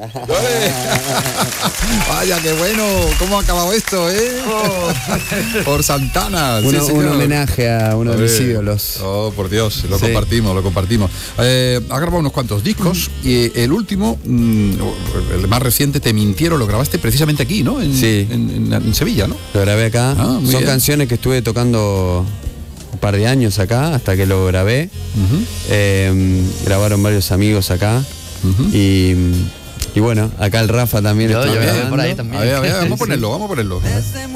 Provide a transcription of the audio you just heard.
Vaya, qué bueno. ¿Cómo ha acabado esto, Por Santana. Un homenaje a uno de mis ídolos. Oh, por Dios, lo compartimos. Ha grabado unos cuantos discos y el último, el más reciente, Te Mintieron, lo grabaste precisamente aquí, ¿no? En Sevilla, ¿no? Lo grabé acá. Son bien. canciones que estuve tocando un par de años acá, hasta que lo grabé. Grabaron varios amigos acá. Y bueno, acá el Rafa también. Yo por ahí también. A ver, vamos a ponerlo.